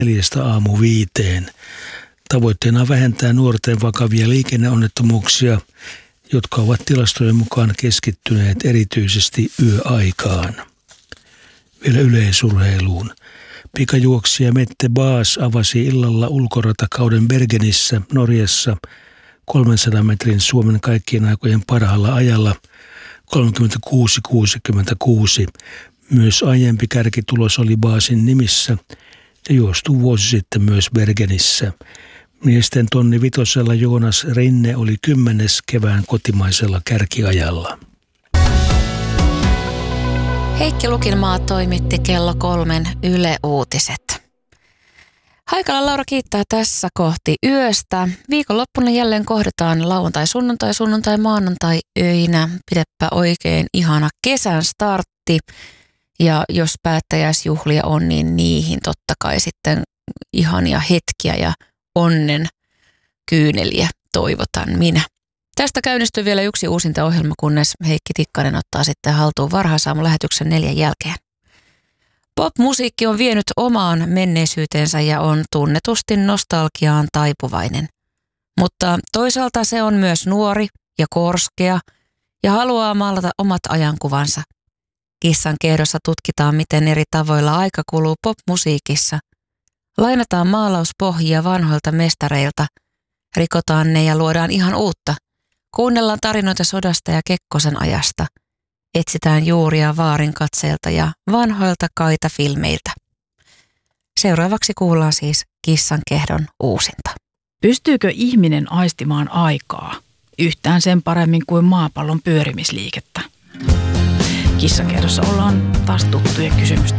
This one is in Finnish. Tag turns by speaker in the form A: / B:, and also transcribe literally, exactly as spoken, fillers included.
A: neljästä aamu viiteen. Tavoitteena on vähentää nuorten vakavia liikenneonnettomuuksia, jotka ovat tilastojen mukaan keskittyneet erityisesti yöaikaan. Vielä yleisurheiluun. Pikajuoksija Mette Baas avasi illalla ulkoratakauden Bergenissä, Norjassa, kolmensadan metrin Suomen kaikkien aikojen parhaalla ajalla kolmekymmentäkuusi kuusikymmentäkuusi. Myös aiempi kärkitulos oli Baasin nimissä ja juostu vuosi sitten myös Bergenissä. Miesten tonni vitosella Joonas Rinne oli kymmenes kevään kotimaisella kärkiajalla.
B: Heikki Lukinmaa toimitti kello kolmen Yle Uutiset. Haikala Laura kiittää tässä kohti yöstä. Viikonloppuna jälleen kohdataan lauantai, sunnuntai, sunnuntai, maanantai öinä. Pidepä oikein ihana kesän startti. Ja jos päättäjäisjuhlia on, niin niihin totta kai sitten ihania hetkiä ja onnen kyyneliä toivotan minä. Tästä käynnistyy vielä yksi uusinta ohjelma, kunnes Heikki Tikkanen ottaa sitten haltuun varhaisaamun lähetyksen neljän jälkeen. Pop-musiikki on vienyt omaan menneisyytensä ja on tunnetusti nostalgiaan taipuvainen. Mutta toisaalta se on myös nuori ja korskea ja haluaa maalata omat ajankuvansa. Kissan kehdossa tutkitaan, miten eri tavoilla aika kuluu pop-musiikissa. Lainataan maalauspohjia vanhoilta mestareilta, rikotaan ne ja luodaan ihan uutta. Kuunnellaan tarinoita sodasta ja Kekkosen ajasta. Etsitään juuria vaarin katseelta ja vanhoilta kaitafilmeiltä. Seuraavaksi kuullaan siis Kissan kehdon uusinta.
C: Pystyykö ihminen aistimaan aikaa yhtään sen paremmin kuin maapallon pyörimisliikettä? Kissan kehdossa ollaan taas tuttujen kysymysten